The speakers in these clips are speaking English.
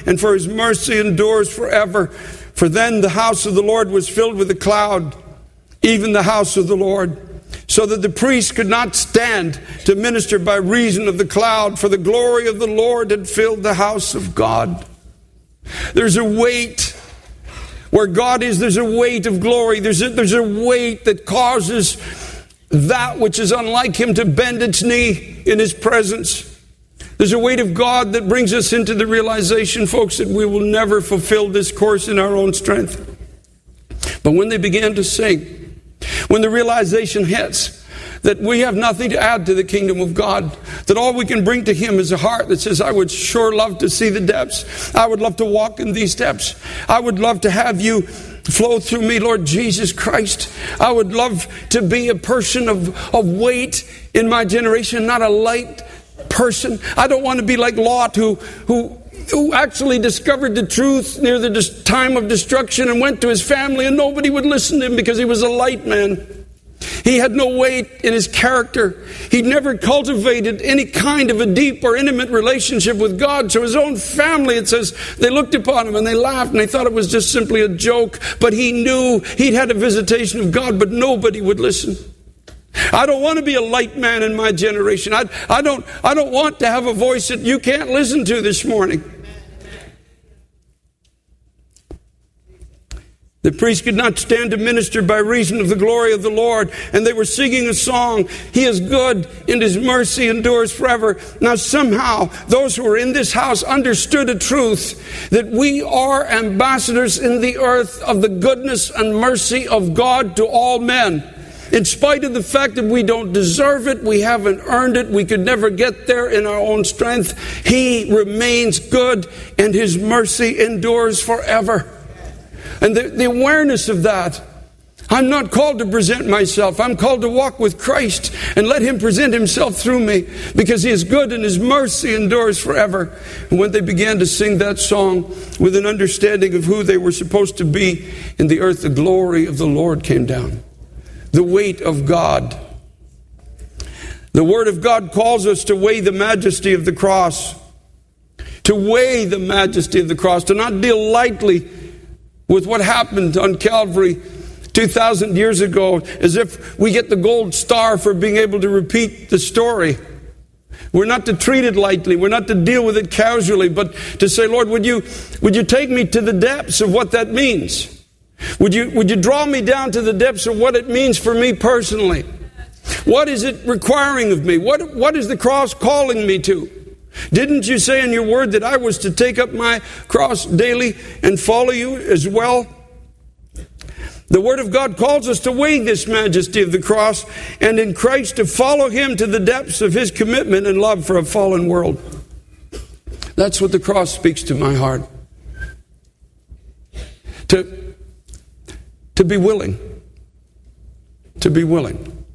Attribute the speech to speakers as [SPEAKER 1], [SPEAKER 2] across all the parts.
[SPEAKER 1] and for his mercy endures forever. For then the house of the Lord was filled with a cloud, even the house of the Lord, so that the priest could not stand to minister by reason of the cloud, for the glory of the Lord had filled the house of God. There's a weight. Where God is, there's a weight of glory. There's a weight that causes that which is unlike him to bend its knee in his presence. There's a weight of God that brings us into the realization, folks, that we will never fulfill this course in our own strength. But when they began to sing, when the realization hits that we have nothing to add to the kingdom of God, that all we can bring to him is a heart that says, I would sure love to see the depths. I would love to walk in these steps. I would love to have you flow through me, Lord Jesus Christ. I would love to be a person of weight in my generation, not a light person. I don't want to be like Lot, who actually discovered the truth near the time of destruction and went to his family, and nobody would listen to him because he was a light man. He had no weight in his character. He never cultivated any kind of a deep or intimate relationship with God. So his own family, it says, they looked upon him and they laughed and they thought it was just simply a joke. But he knew he'd had a visitation of God, but nobody would listen. I don't want to be a light man in my generation. I don't want to have a voice that you can't listen to this morning. The priest could not stand to minister by reason of the glory of the Lord. And they were singing a song, He is good and His mercy endures forever. Now somehow those who were in this house understood a truth, that we are ambassadors in the earth of the goodness and mercy of God to all men. In spite of the fact that we don't deserve it, we haven't earned it, we could never get there in our own strength, He remains good and His mercy endures forever. And the awareness of that, I'm not called to present myself. I'm called to walk with Christ and let Him present Himself through me, because He is good and His mercy endures forever. And when they began to sing that song with an understanding of who they were supposed to be in the earth, the glory of the Lord came down. The weight of God. The Word of God calls us to weigh the majesty of the cross. To weigh the majesty of the cross. To not deal lightly with what happened on Calvary 2,000 years ago, as if we get the gold star for being able to repeat the story. We're not to treat it lightly. We're not to deal with it casually, but to say, Lord, would you take me to the depths of what that means? Would you draw me down to the depths of what it means for me personally? What is it requiring of me? What is the cross calling me to? Didn't you say in your word that I was to take up my cross daily and follow you as well? The Word of God calls us to weigh this majesty of the cross and in Christ to follow Him to the depths of His commitment and love for a fallen world. That's what the cross speaks to my heart. To be willing. To be willing.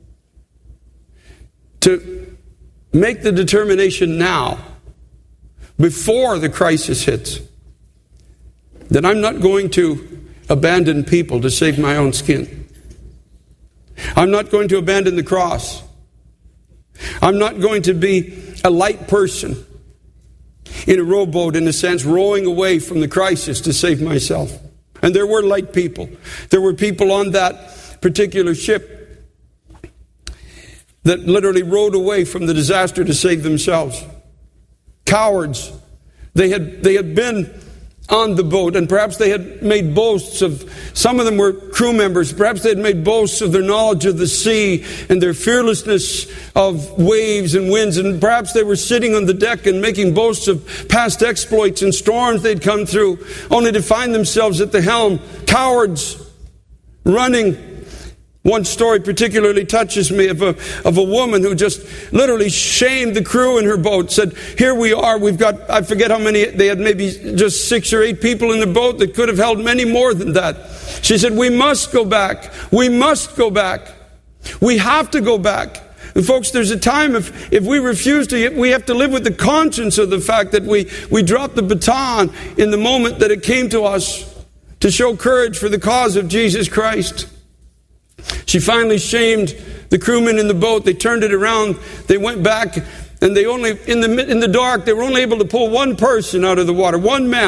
[SPEAKER 1] To make the determination now, before the crisis hits, that I'm not going to abandon people to save my own skin. I'm not going to abandon the cross. I'm not going to be a light person in a rowboat, in a sense, rowing away from the crisis to save myself. And there were light people. There were people on that particular ship that literally rowed away from the disaster to save themselves. Cowards. They had been on the boat, and perhaps they had made boasts of, some of them were crew members, perhaps they had made boasts of their knowledge of the sea and their fearlessness of waves and winds, and perhaps they were sitting on the deck and making boasts of past exploits and storms they'd come through, only to find themselves at the helm, cowards, running. One story particularly touches me of a woman who just literally shamed the crew in her boat. Said, here we are, we've got, I forget how many, they had maybe just 6 or 8 people in the boat that could have held many more than that. She said, we must go back. We must go back. We have to go back. And folks, there's a time if we refuse to, we have to live with the conscience of the fact that we dropped the baton in the moment that it came to us to show courage for the cause of Jesus Christ. She finally shamed the crewmen in the boat. They turned it around. They went back, and they only, in the dark, they were only able to pull one person out of the water, one man.